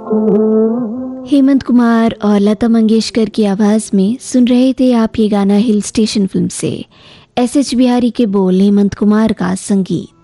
हेमंत कुमार और लता मंगेशकर की आवाज़ में सुन रहे थे आप ये गाना हिल स्टेशन फिल्म से। एस एच बिहारी के बोल, हेमंत कुमार का संगीत।